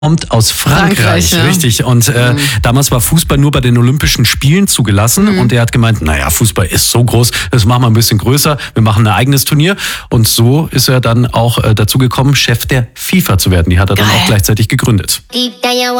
Kommt aus Frankreich, ja. Richtig. Und damals war Fußball nur bei den Olympischen Spielen zugelassen. Und er hat gemeint, naja, Fußball ist so groß, das machen wir ein bisschen größer. Wir machen ein eigenes Turnier. Und so ist er dann auch dazu gekommen, Chef der FIFA zu werden. Die hat er dann auch gleichzeitig gegründet.